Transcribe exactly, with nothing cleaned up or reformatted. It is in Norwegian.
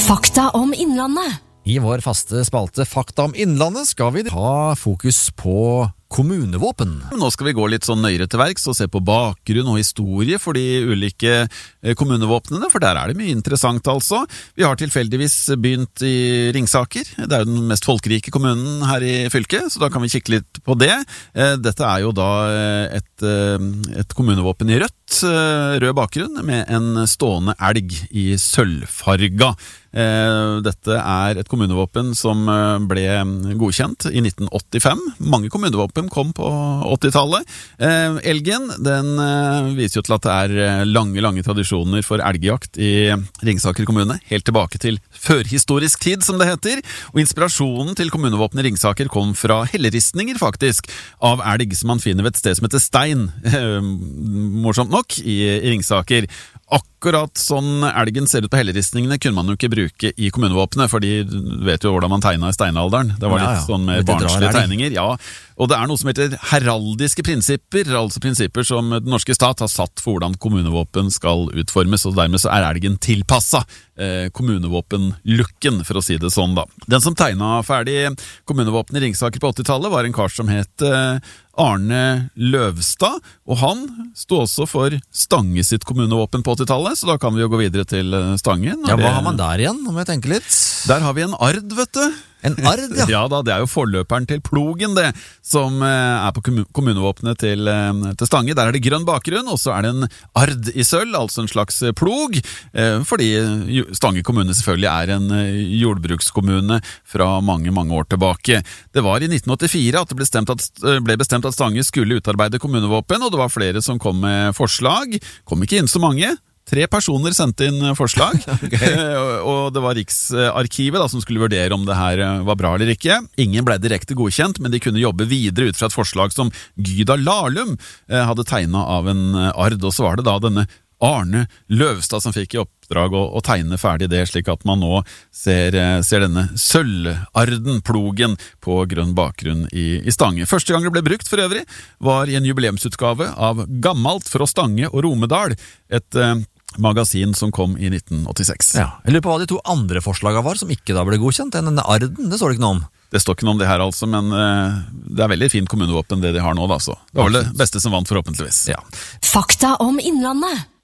Fakta om Innlandet. I vår faste spalte Fakta om Innlandet skal vi ha fokus på kommunevåpen. Nå skal vi gå litt sånn nøyere til verks og se på bakgrunn og historie for de ulike kommunevåpnene, for der er det mye interessant altså. Vi har tilfeldigvis begynt i Ringsaker. Det er jo den mest folkerike kommunen her i fylket, så da kan vi kikke litt på det. Dette er jo da et, et kommunevåpen i rødt, rød bakgrunn, med en stående elg i sølvfarga. Dette er et kommunevåpen som ble godkjent i nitten åttifem. Mange kommunevåpen kom på åttitallet. Elgen, den viser jo til at det er lange, lange tradisjoner for elgjakt i Ringsaker kommune, helt tilbake til førhistorisk tid, som det heter. Og inspirasjonen til kommunevåpenet Ringsaker kom fra helleristninger, faktisk, av elg som man finner ved et sted som heter Stein, morsomt nok, i Ringsaker. Akkurat sånn elgen ser ut på helleristningene kunne man jo ikke bruke i kommunevåpenet, for de vet jo hvordan man tegnet i steinalderen. Det var litt ja, ja. sånn med barnslige tegninger. Ja. Og det er noe som heter heraldiske prinsipper, altså prinsipper som den norske stat har satt for hvordan kommunevåpen skal utformes, og dermed så er elgen tilpasset eh, kommunevåpen-looken, for å si det sånn da. Den som tegnet ferdig kommunevåpen i Ringsaker på åttitallet var en kar som het eh, Arne Løvstad, og han stod også for Stange sitt kommunevåpen på åttitallet, så da kan vi jo gå videre til Stange. Ja, hva har man der igjen, om jeg tenker litt? Der har vi en ard, vet du. En ard, ja. Ja da, det er jo forløperen til plogen det, som er på kommunevåpenet til, til Stange. Der er det grønn bakgrunn, og så er det en ard i sølv, altså en slags plog, fordi Stange kommune selvfølgelig er en jordbrukskommune fra mange, mange år tilbake. Det var i nitten åttifire at det ble bestemt at, ble bestemt at Stange skulle utarbeide kommunevåpen, og det var flere som kom med forslag. Kom ikke inn så mange. Tre personer sendte inn forslag, okay. Og det var Riksarkivet da, som skulle vurdere om det her var bra eller ikke. Ingen ble direkte godkjent, men de kunne jobbe videre ut fra et forslag som Gyda Lahlum hadde tegnet av en ard, og så var det da denne Arne Løvstad som fikk i oppdrag å, å tegne ferdig det, slik at man nå ser, ser denne sølvarden, plogen, på grønn bakgrunn i, i Stange. Første gang det ble brukt for øvrig var i en jubileumsutgave av Gammalt fra Stange og Romedal, et eh, magasin som kom i nitten åttiseks. Ja, jeg lurer på hva de to andre forslagene var som ikke da ble godkjent. Denne arden, det står det ikke noe om. Det står ikke noe om det her altså, men uh, det er veldig fint kommunevåpen det de har nå da, så. Det var vel det beste som vant forhåpentligvis. Ja. Fakta om Innlandet.